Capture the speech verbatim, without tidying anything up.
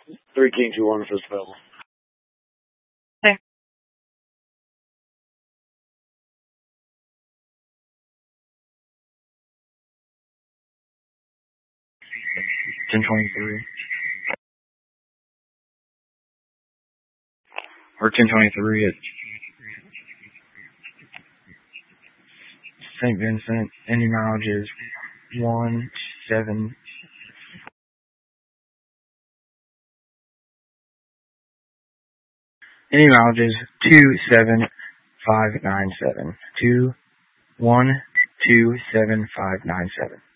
Three King two one first available. Okay. ten twenty-three. Or ten twenty-three at Saint Vincent. Any mileage is one seven. Any mileage is two seven five nine seven. Two one two seven five nine seven.